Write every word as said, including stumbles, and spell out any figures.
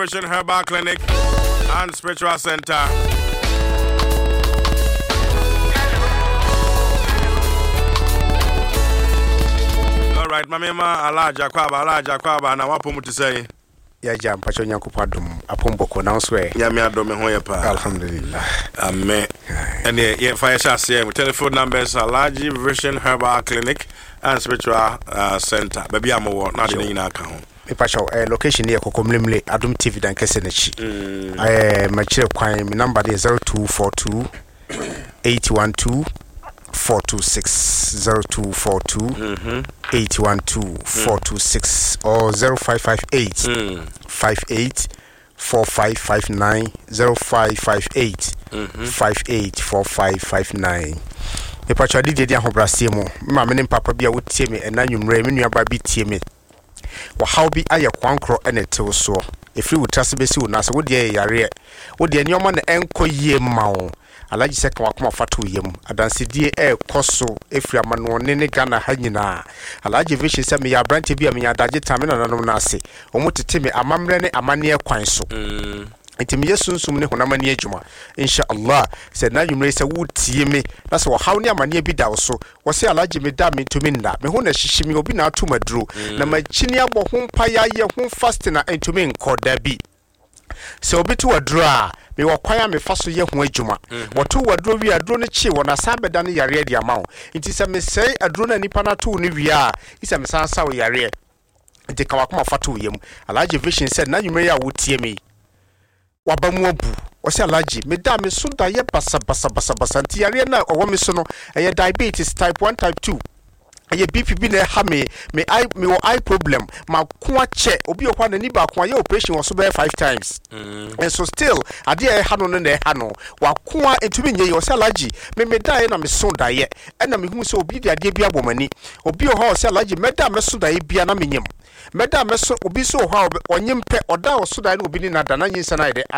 Vision Herbal Clinic and Spiritual Center. All right, Mamma, Alaja Kwaba, Alaja Kwaba, and I want to say, Ya jam pacho nyankopadum apomboko na nswe ya me adome ho yepa alhamdulillah amen and yeah fire shas here telephone numbers Alaji Vision Herbal Clinic and Spiritual uh, Center baby amowo na de nyina aka ho me pacho eh location here kokomlemle adum T V dan kese na chi eh ma kire kwan me number dey zero two four two eight one two four two six zero two four two eight one two four two six or zero five five eight five eight four five five nine zero five five eight five eight four five five nine. Me pacho di dia ho brase mu ma me ne papa bia wotie me ena nwumre me nua ba bi tie me wa how bi aye kwankro ene tew so efri wutrase besi wo na se wo de yare wo de nyoma na enko yie mawo Alaji seka wakoma fatu yem adansi die e koso efri amano ne ne Ghana ha nyina Alaji Vision se me ya brante bia me ya daje tame na nanom na ase omotete me amamre ne amane kwan so mm ntimi yesunsum ne honamani adwuma insha Allah se na yumre se wutie me na se wo haw ne amane bi dawo so wo se Alaji me da me ntumi nda me ho na hihyi me obi na atomaduro na machini abo ho mpa ya ye ho fast na ntumi nkoda bi se obi to waduro a me wakwaya me faso ye ho adwuma woto waduro wi aduro ne chi wona sabeda ne yare dia mawo nti se me sei aduro na nipa na to ne wi a isa me sansa wo yare nti ka wakoma fato yem Alaji Vision said na nwumre ya wotie me wabamu abu wose Alaji me da me so da ye basa basa basa basa nti yare na owo me so no eye diabetes type one type two aye B P bi na ha me me eye me wo eye problem ma ko ache obi okwa na ni ba ko aye operation wo so be five times mm. and so still ade e ha no no na ha no wa ko a etumi nye yo se Alaji me me da ye na me so da ye e na me hu se obi de ade bi abomani obi o ha se Alaji me da me so da ye bia na me nyem me da me so obi so ha onyem pe oda o so da na obi ni na da na nyinsa na ide